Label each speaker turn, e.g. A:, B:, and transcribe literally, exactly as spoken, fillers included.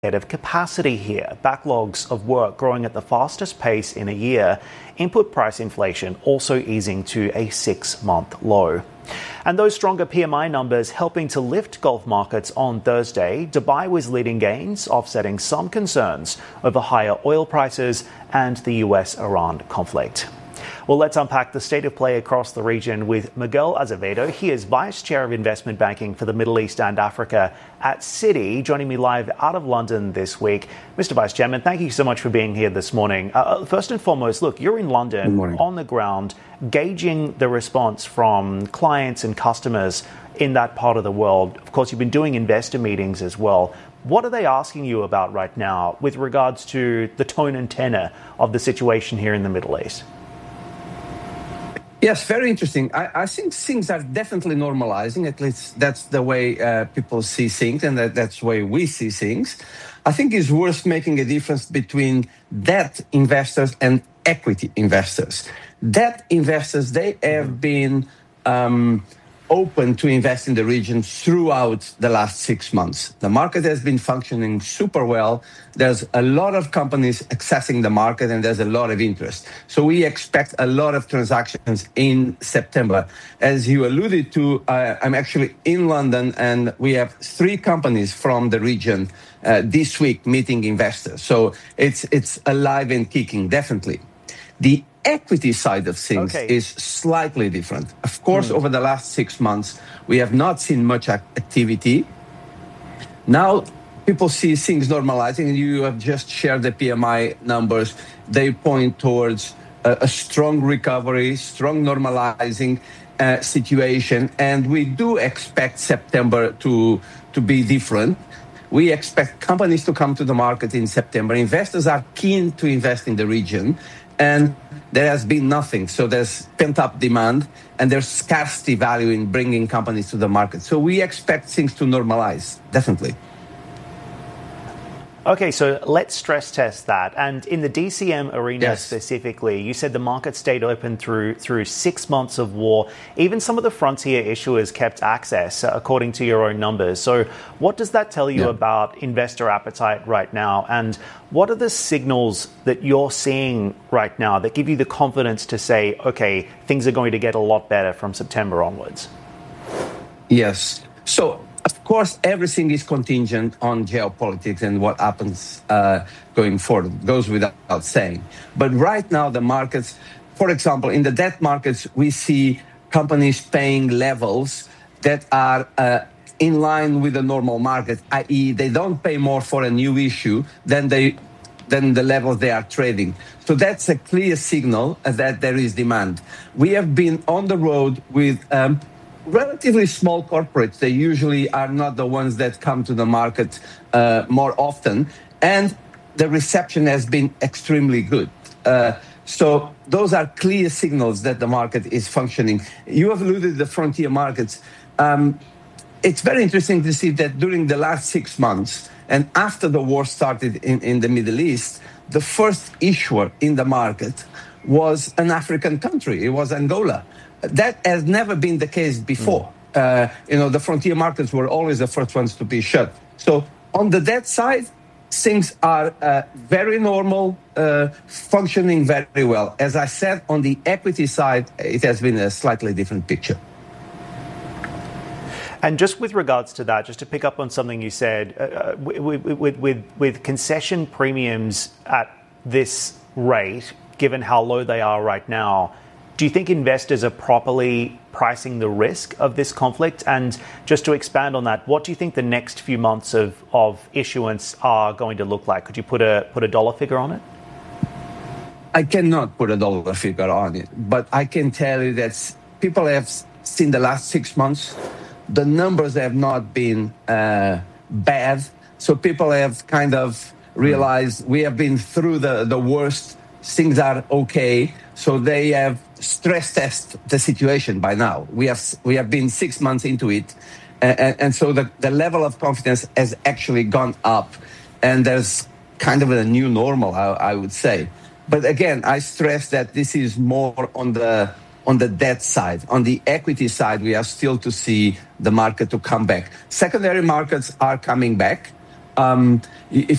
A: of capacity here. Backlogs of work growing at the fastest pace in a year. Input price inflation also easing to a six-month low. And those stronger P M I numbers helping to lift Gulf markets on Thursday. Dubai was leading gains, offsetting some concerns over higher oil prices and the U S-Iran conflict. Well, let's unpack the state of play across the region with Miguel Azevedo. He is Vice Chair of Investment Banking for the Middle East and Africa at Citi, joining me live out of London this week. Mister Vice Chairman, thank you so much for being here this morning. Uh, first and foremost, look, you're in London on the ground, gauging the response from clients and customers in that part of the world. Of course, you've been doing investor meetings as well. What are they asking you about right now with regards to the tone and tenor of the situation here in the Middle East?
B: Yes, very interesting. I, I think things are definitely normalizing. At least that's the way uh, people see things, and that, that's the way we see things. I think it's worth making a difference between debt investors and equity investors. Debt investors, they have been um, open to invest in the region throughout the last six months. The market has been functioning super well. There's a lot of companies accessing the market, and there's a lot of interest. So we expect a lot of transactions in September. As you alluded to, uh, I'm actually in London, and we have three companies from the region uh, this week meeting investors. So it's it's alive and kicking, definitely. The equity side of things okay. is slightly different. Of course, mm. over the last six months, we have not seen much activity. Now, people see things normalizing, and you have just shared the P M I numbers. They point towards a, a strong recovery, strong normalizing uh, situation, and we do expect September to, to be different. We expect companies to come to the market in September. Investors are keen to invest in the region, and there has been nothing. So there's pent-up demand, and there's scarcity value in bringing companies to the market. So we expect things to normalize, definitely.
A: Okay, so let's stress test that. And in the D C M arena
B: yes.
A: specifically, you said the market stayed open through through six months of war. Even some of the frontier issuers kept access, according to your own numbers. So what does that tell you yeah. about investor appetite right now? And what are the signals that you're seeing right now that give you the confidence to say, okay, things are going to get a lot better from September onwards?
B: Yes. So, of course, everything is contingent on geopolitics and what happens uh, going forward. It goes without saying. But right now, the markets, for example, in the debt markets, we see companies paying levels that are uh, in line with the normal market, that is they don't pay more for a new issue than they than the levels they are trading. So that's a clear signal that there is demand. We have been on the road with um, relatively small corporates. They usually are not the ones that come to the market uh, more often. And the reception has been extremely good. Uh, so those are clear signals that the market is functioning. You have alluded to the frontier markets. Um, it's very interesting to see that during the last six months and after the war started in, in the Middle East, the first issuer in the market was an African country. It was Angola. That has never been the case before. Mm. Uh, you know, the frontier markets were always the first ones to be shut. So on the debt side, things are uh, very normal, uh, functioning very well. As I said, on the equity side, it has been a slightly different picture.
A: And just with regards to that, just to pick up on something you said, uh, with, with, with, with concession premiums at this rate, given how low they are right now, do you think investors are properly pricing the risk of this conflict? And just to expand on that, what do you think the next few months of, of issuance are going to look like? Could you put a put a dollar figure on it?
B: I cannot put a dollar figure on it, but I can tell you that people have seen the last six months. The numbers have not been uh, bad. So people have kind of realized we have been through the, the worst. Things are okay. So they have stress test the situation by now. We have we have been six months into it. And, and so the, the level of confidence has actually gone up. And there's kind of a new normal, I, I would say. But again, I stress that this is more on the on the debt side. On the equity side, we are still to see the market to come back. Secondary markets are coming back. um, if